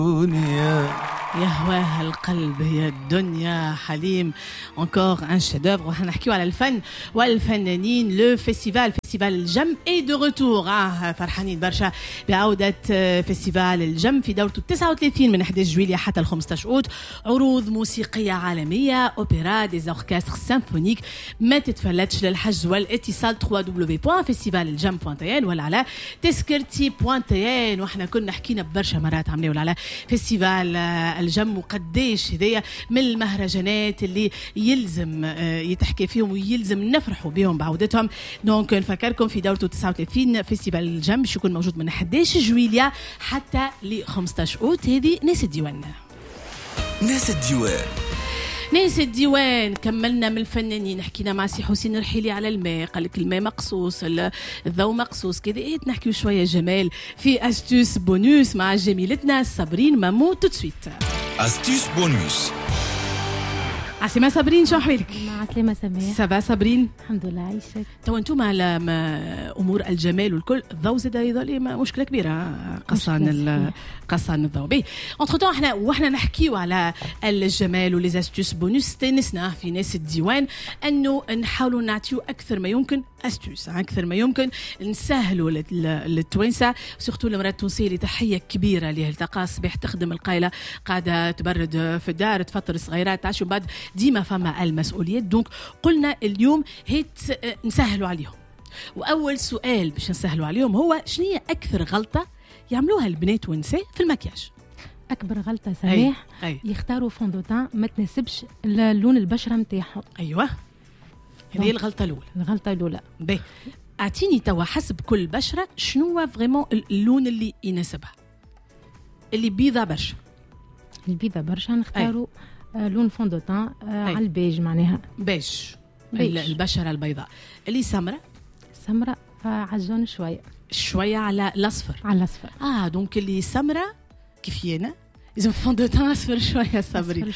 يهواها القلب هي الدنيا حليم. encore un chef d'œuvre. وحنحكيو على الفن والفنانين. لو فيستيفال الجم اي دو روتور. فرحانين برشا بعودة فيستيفال الجم في دورته 39 من 11 جويلية حتى ال 15 أوت. عروض موسيقية عالمية، أوبرا، ديز أوركستر سيمفونيك. ما تتفلتش للحجز والاتصال www.festivaljam.tn ولا على تذكرتي.tn. واحنا كنا حكينا برشا مرات عملوا على فيستيفال الجم وقديش هذيا من المهرجانات اللي يلزم يتحكي فيهم ويلزم نفرحوا بهم بعودتهم. دونك نفكركم في دورته 39 فيستيفال الجم باش يكون موجود من 11 جويلية حتى ل 15 أوت. هذه ناس الديوان. ناس الديوان كملنا من الفنانين. حكينا مع سي حسين الرحيلي على الماء، قال لك الماء مقصوص، الضوء مقصوص كذا. ايه نحكيو شويه جمال في استوس بونوس مع جميلتنا صابرين مامو. تو سويت استوس بونوس. عسلامة صابرين، شو أحوالك؟ مع السلامة سماح. سافا صابرين؟ الحمد لله عايشك. تو انتم على امور الجمال والكل، الضوء زاد يظل مشكله كبيره قصان الضوء. بي انتر طون احنا نحكيو على الجمال وليزاستوس بونوس. استنسنا في ناس الديوان انه نحاولوا نعطيو اكثر ما يمكن استوس، اكثر ما يمكن نسهلوا للتوانسه، سورتو المراه التونسيه اللي تحيه كبيره اللي التقى الصباح تخدم القايله قاعده تبرد في الدار تفطر الصغيرات تعشوا بعد ديما فما المسؤوليات. دونك قلنا اليوم هيت نسهلوا عليهم. واول سؤال باش نسهلوا عليهم هو شنية اكثر غلطه يعملوها البنات والنساء في المكياج؟ اكبر غلطه سماح يختاروا فوندوتان ما تناسبش لون البشره نتاعهم. ايوه هذه الغلطه الاولى. باهي اعطيني توا حسب كل بشره شنو هو فريمون اللون اللي يناسبها. اللي بيضه برشا، البيضه برشا نختاروا لون فوندوتان على البيج، معناها بيج. البشره البيضاء. اللي سمراء على الجون شويه على الاصفر. دونك اللي سمراء كيفينا إذا فوندوتان أصفر شوية صبري.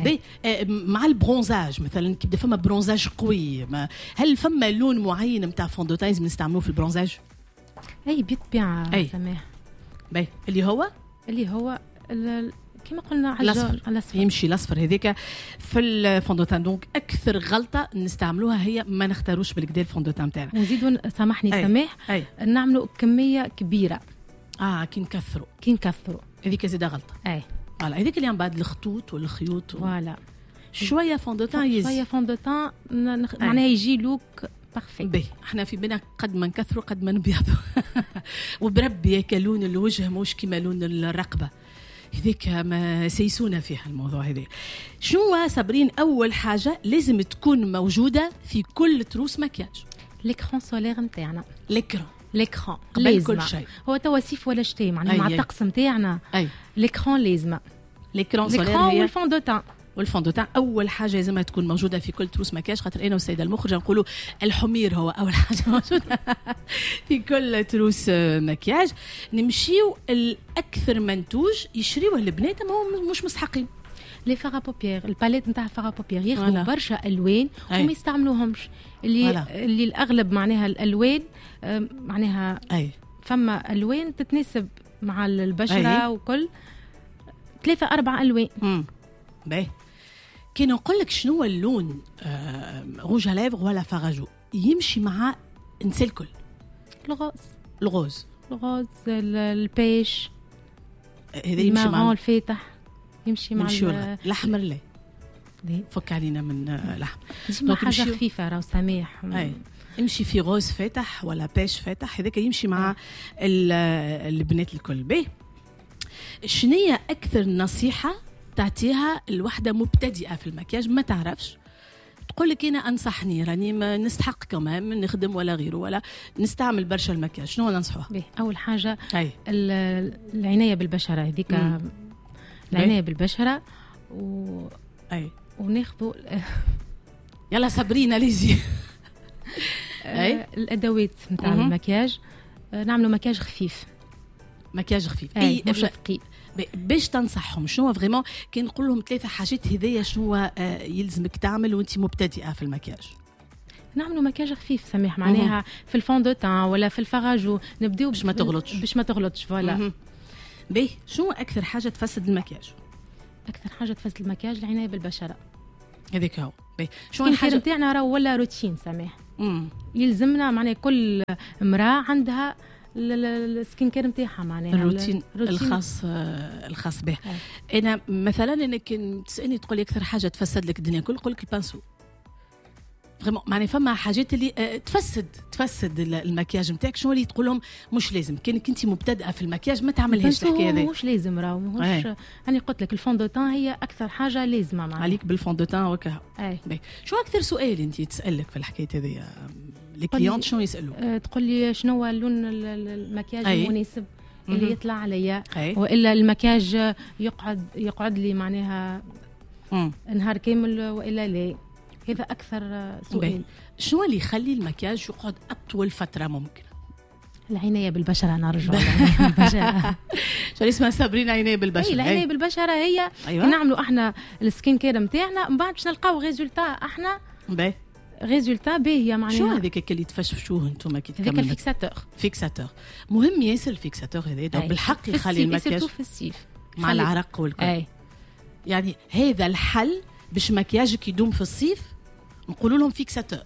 مع البرونزاج مثلا كيبدا فما برونزاج قوي، هل فما لون معين نتاع فوندوتان لازم نستعملوه في البرونزاج؟ أي بالطبيعة سماح. اللي هو كما قلنا على الأصفر. يمشي الأصفر هذيك في الفوندوتان. دونك أكثر غلطة نستعملوها هي ما نختاروش بالكدا الفوندوتان تاعنا. نزيدوا سامحني سماح نعملوا كمية كبيرة. كي نكثروا هذيك زيادة غلطة. فوالا هذيك اللي عم بعد الخطوط والخيوط فوالا شوية فوندوتان معناها يجي لوك بارفي. احنا في بنا قد ما نكثروا قد ما نبيضوا. وبربي كلون الوجه مش كما لون الرقبة هذيك ما سيسونا فيها الموضوع هذا. شنو صابرين أول حاجة لازم تكون موجودة في كل تروس مكياج؟ ليكران سولير نتاعنا. ليكران قبل كل شيء. هو تواسيف ولا شتي معناها مع الطقس نتاعنا. ليكران لازم. ليكران سولير هي والفوندوتان اول حاجه لازمها تكون موجوده في كل تروس مكياج، خاطر انا والسيده المخرجه نقولوا الحمير هو اول حاجه موجوده في كل تروس مكياج. نمشيو الاكثر منتوج يشريوه البنات ما هم مش مستحقين. لي فارا بوبيير، الباليت نتاع فارا بوبيير ياخذوا برشا الوان وما يستعملوهمش. اللي الاغلب معناها الالوان معناها فما الوان تتناسب مع البشره وكل 3-4 الوان. باهي كي نقول لك شنو هو اللون روج لافغ ولا فاراجو يمشي مع نسى الكل؟ الغوز البيش هذا يمشي مع الفاتح، يمشي مع الاحمر. لا فك علينا من الاحمر. ديما حاجه خفيفه راهو سماح. يمشي في غوز فاتح ولا بيش فاتح، هذاك يمشي مع البنات الكل. باهي شنية اكثر نصيحه تعطيها الوحده مبتدئه في المكياج ما تعرفش تقول لك انا انصحني راني ما نستحق كمان نخدم ولا غيره ولا نستعمل برشا المكياج، شنو ننصحوها؟ اول حاجه العنايه بالبشره هذيك. العنايه بالبشره وناخذوا يلا صابرين ليزي. الادوات نتاع المكياج نعملوا مكياج خفيف اي مش ثقيل. باش تنصحهم شنو فريمون كي نقول لهم 3 حاجات هذيا شنو يلزمك تعمل وانت مبتدئه في المكياج؟ نعملوا مكياج خفيف سميح معناها في الفوندوتان ولا في الفراجو نبداو باش ما تغلطش فوالا. باهي شنو اكثر حاجه تفسد المكياج؟ اكثر حاجه تفسد المكياج العنايه بالبشره. هذيك هو. باهي شنو الحاجه نتاعنا راه ولا روتين سامح. يلزمنا معناها كل امراه عندها السكين كير نتاعها معناها الروتين الخاص به. انا مثلا انك تسالني تقول لي اكثر حاجه تفسد لك الدنيا كل، نقول لك البانسو. معناها فما حاجات اللي تفسد المكياج نتاعك. شنو اللي تقول لهم مش لازم كانك انت مبتدئه في المكياج ما تعملهاش الحكايه هذه. مش لازم راهو ماهوش. انا قلت لك الفون دو تان هي اكثر حاجه لازمه معناها عليك بالفون دو تان وكا. شو اكثر سؤال انت تسالك في الحكايه هذه لي كليونت شنو يسالوا؟ تقول لي شنو هو لون المكياج المناسب اللي يطلع عليا، والا المكياج يقعد لي معناها نهار كامل والا لا. هذا أكثر سؤال. شو اللي يخلي المكياج يقعد أطول فترة ممكن؟ العناية بالبشرة نرجع بالبشرة. شو اسمها صابرين عناية بالبشرة؟ العناية بالبشرة هي نعملوا احنا السكين كير نتاعنا من بعد باش نلقاو ريزولتا احنا ريزولتا باهية معناها. شو هذيك اللي تفشفشوه انتم كي تكملوا؟ هذاك الفيكساتور مهم ياسر الفيكساتور هذا بالحق يخلي المكياج في الصيف مع العرق والكل. يعني هذا الحل باش مكياجك يدوم في الصيف. نقولوا لهم فيكساتور.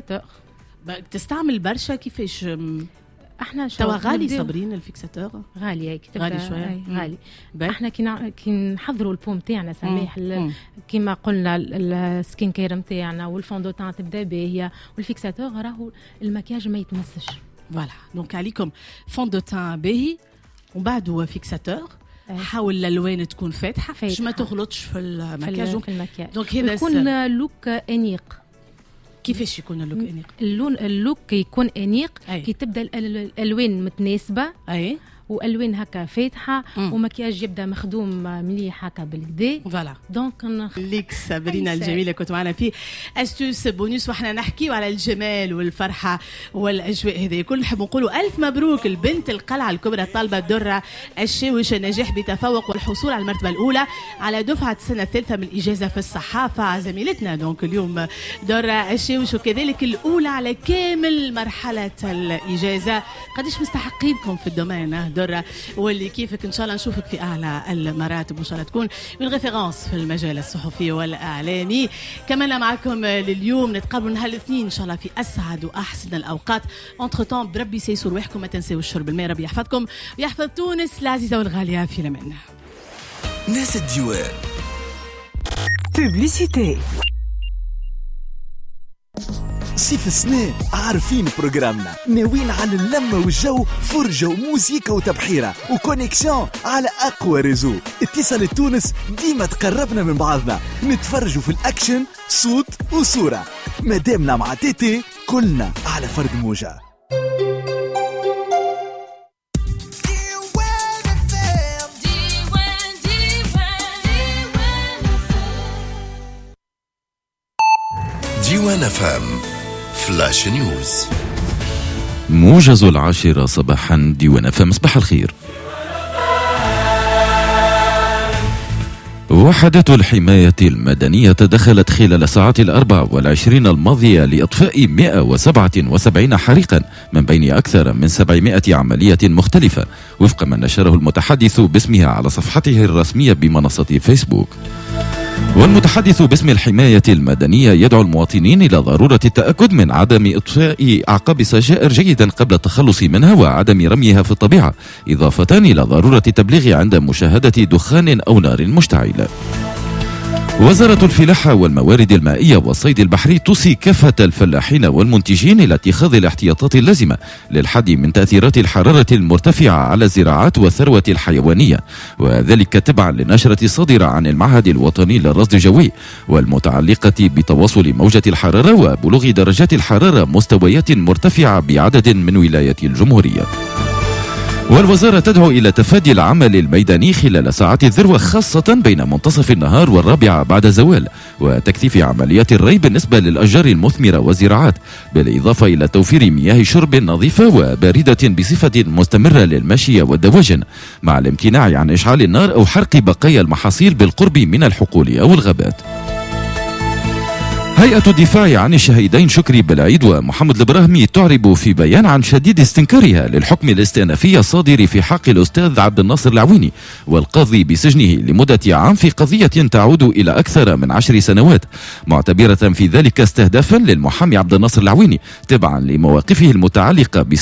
تستعمل برشا كيفاش؟ احنا توا غالي صابرين الفيكساتور غالي هيك غالي شويه غالي. احنا كي نحضروا البوم تاعنا سماح كيما قلنا السكين كير نتاعنا والفون دو تان تبدا باهيه والفيكساتور راهو المكياج ما يتمسش. فوالا دونك عليكم فون دو تان باهي ومن بعد فيكساتور. حاول الالوان تكون فاتحه باش ما تغلطش في المكياج. دونك هذا يكون لوك انيق. كيفاش يكون اللوك انيق؟ اللوك يكون انيق كي تبدا الالوان متناسبه والوان هكا فاتحه ومكياج يبدا مخدوم مليح هكا بالكدا. فوالا دونك ليك صابرينا الجميله كنت معنا في استوس بونوس وحنا نحكيو على الجمال والفرحه والاجواء هذه كل. نحب نقولوا الف مبروك البنت القلعه الكبرى الطالبه الدره الشاوش النجاح بتفوق والحصول على المرتبه الاولى على دفعه السنه الثالثه من الاجازه في الصحافه زميلتنا دونك اليوم دره الشاوش وكذلك الاولى على كامل مرحله الاجازه. قديش مستحقينكم في الدومين درة واللي كيفك ان شاء الله نشوفك في اعلى المراتب وان شاء الله تكون من ريفيرانس في المجال الصحفي والاعلامي. كملنا معكم لليوم نتقابلوا نهار الاثنين ان شاء الله في اسعد واحسن الاوقات. انتر تون بربي سيسوا رواحكم ما تنسوا الشرب الماء. ربي يحفظكم ويحفظ تونس العزيزه والغاليه في الامان. ناس الديوان بوبليسيتي صيف السنة عارفين بروجرامنا ناويين على اللمة والجو فرجة وموسيقى وتبحيرة وكونيكسيون على أقوى ريزو. اتصال تونس ديما تقربنا من بعضنا نتفرجوا في الأكشن صوت وصورة. مادامنا مع تيتي كلنا على فرد موجة. ديوان فام فلاش نيوز. موجز 10 صباحا ديوان فام. صباح الخير. وحدة الحماية المدنية دخلت خلال الساعات 24 الماضية لإطفاء 177 حريقا من بين أكثر من 700 عملية مختلفة وفق ما نشره المتحدث باسمها على صفحته الرسمية بمنصة فيسبوك. والمتحدث باسم الحماية المدنية يدعو المواطنين إلى ضرورة التأكد من عدم إطفاء أعقاب السجائر جيدا قبل التخلص منها وعدم رميها في الطبيعة، إضافة إلى ضرورة التبليغ عند مشاهدة دخان أو نار مشتعلة. وزارة الفلاحة والموارد المائية والصيد البحري توصي كافة الفلاحين والمنتجين إلى اتخاذ الاحتياطات اللازمة للحد من تأثيرات الحرارة المرتفعة على الزراعات والثروة الحيوانية، وذلك تبعا لنشرة صادرة عن المعهد الوطني للرصد الجوي والمتعلقة بتواصل موجة الحرارة وبلوغ درجات الحرارة مستويات مرتفعة بعدد من ولايات الجمهورية. والوزارة تدعو إلى تفادي العمل الميداني خلال ساعات الذروة خاصة بين منتصف النهار والرابعة بعد زوال، وتكثيف عمليات الري بالنسبة للأشجار المثمرة والزراعات، بالإضافة إلى توفير مياه شرب نظيفة وباردة بصفة مستمرة للماشية والدواجن، مع الامتناع عن إشعال النار أو حرق بقايا المحاصيل بالقرب من الحقول أو الغابات. هيئة الدفاع عن الشهيدين شكري بلعيد ومحمد البراهمي تعرب في بيان عن شديد استنكارها للحكم الاستئنافي الصادر في حق الأستاذ عبد الناصر العويني والقاضي بسجنه لمدة عام في قضية تعود إلى أكثر من 10 سنوات، معتبرة في ذلك استهدافا للمحامي عبد الناصر العويني تبعا لمواقفه المتعلقة